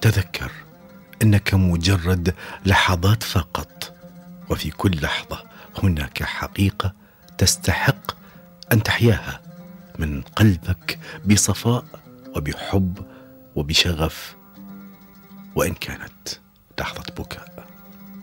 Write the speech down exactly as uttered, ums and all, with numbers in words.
تذكر أنك مجرد لحظات فقط، وفي كل لحظة هناك حقيقة تستحق أن تحياها من قلبك بصفاء وبحب وبشغف، وإن كانت لحظة بكاء.